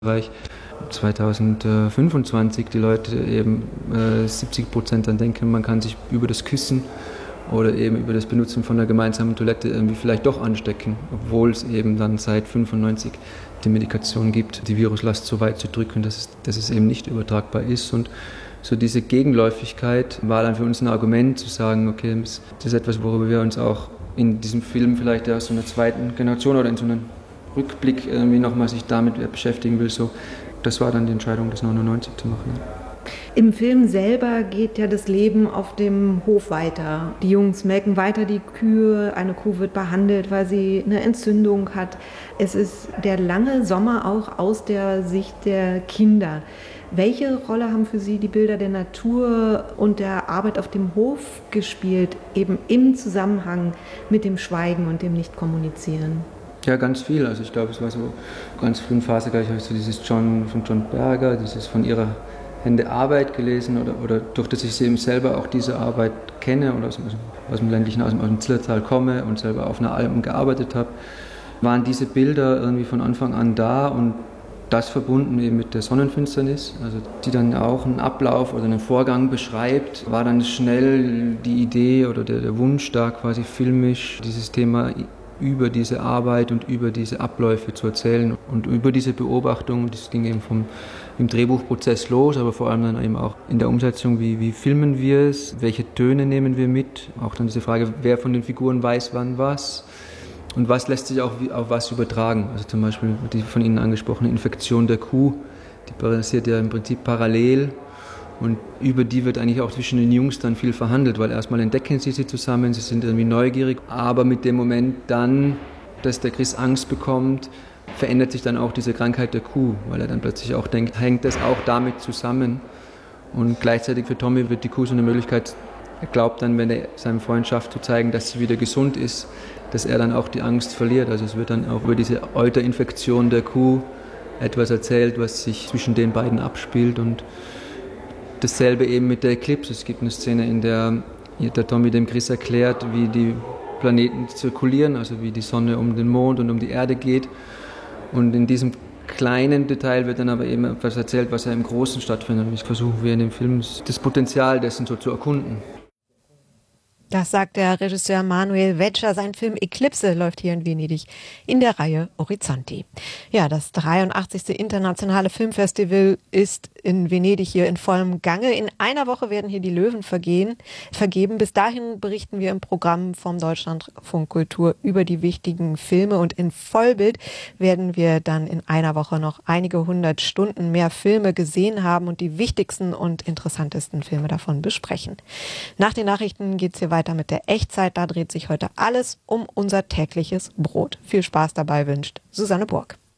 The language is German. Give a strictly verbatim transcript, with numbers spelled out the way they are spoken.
Bereich zweitausendfünfundzwanzig die Leute eben äh, siebzig Prozent dann denken, man kann sich über das Küssen oder eben über das Benutzen von einer gemeinsamen Toilette irgendwie vielleicht doch anstecken, obwohl es eben dann seit fünfundneunzig die Medikation gibt, die Viruslast so weit zu drücken, dass es, dass es eben nicht übertragbar ist. Und so diese Gegenläufigkeit war dann für uns ein Argument zu sagen, okay, das ist etwas, worüber wir uns auch in diesem Film vielleicht aus so einer zweiten Generation oder in so einem Rückblick irgendwie nochmal sich damit beschäftigen will. So, das war dann die Entscheidung, das neunundneunzig zu machen. Im Film selber geht ja das Leben auf dem Hof weiter. Die Jungs melken weiter die Kühe, eine Kuh wird behandelt, weil sie eine Entzündung hat. Es ist der lange Sommer auch aus der Sicht der Kinder. Welche Rolle haben für Sie die Bilder der Natur und der Arbeit auf dem Hof gespielt, eben im Zusammenhang mit dem Schweigen und dem Nicht-Kommunizieren? Ja, ganz viel. Also ich glaube, es war so ganz frühen Phase, gleich habe ich so dieses John von John Berger, dieses von ihrer Hände Arbeit gelesen oder, oder durch das ich eben selber auch diese Arbeit kenne und aus, aus dem ländlichen, aus dem, aus dem Zillertal komme und selber auf einer Alm gearbeitet habe, waren diese Bilder irgendwie von Anfang an da und das verbunden eben mit der Sonnenfinsternis, also die dann auch einen Ablauf oder einen Vorgang beschreibt, war dann schnell die Idee oder der, der Wunsch da quasi filmisch dieses Thema über diese Arbeit und über diese Abläufe zu erzählen und über diese Beobachtung. Das ging eben vom, im Drehbuchprozess los, aber vor allem dann eben auch in der Umsetzung, wie, wie filmen wir es, welche Töne nehmen wir mit, auch dann diese Frage, wer von den Figuren weiß wann was und was lässt sich auch auf was übertragen. Also zum Beispiel die von Ihnen angesprochene Infektion der Kuh, die passiert ja im Prinzip parallel. Und über die wird eigentlich auch zwischen den Jungs dann viel verhandelt, weil erstmal entdecken sie sie zusammen, sie sind irgendwie neugierig, aber mit dem Moment dann, dass der Chris Angst bekommt, verändert sich dann auch diese Krankheit der Kuh, weil er dann plötzlich auch denkt, hängt das auch damit zusammen? Und gleichzeitig für Tommy wird die Kuh so eine Möglichkeit, er glaubt dann, wenn er seinem Freund schafft zu zeigen, dass sie wieder gesund ist, dass er dann auch die Angst verliert. Also es wird dann auch über diese Euterinfektion der Kuh etwas erzählt, was sich zwischen den beiden abspielt und dasselbe eben mit der Eclipse. Es gibt eine Szene, in der der Tommy dem Chris erklärt, wie die Planeten zirkulieren, also wie die Sonne um den Mond und um die Erde geht. Und in diesem kleinen Detail wird dann aber eben etwas erzählt, was ja im Großen stattfindet. Und ich versuche, wir in dem Film das Potenzial dessen so zu erkunden. Das sagt der Regisseur Manuel Vetscher. Sein Film Eclipse läuft hier in Venedig in der Reihe Orizzonti. Ja, das dreiundachtzigste Internationale Filmfestival ist in Venedig hier in vollem Gange. In einer Woche werden hier die Löwen vergehen, vergeben. Bis dahin berichten wir im Programm vom Deutschlandfunk Kultur über die wichtigen Filme und in Vollbild werden wir dann in einer Woche noch einige hundert Stunden mehr Filme gesehen haben und die wichtigsten und interessantesten Filme davon besprechen. Nach den Nachrichten geht's hier weiter mit der Echtzeit. Da dreht sich heute alles um unser tägliches Brot. Viel Spaß dabei wünscht Susanne Burg.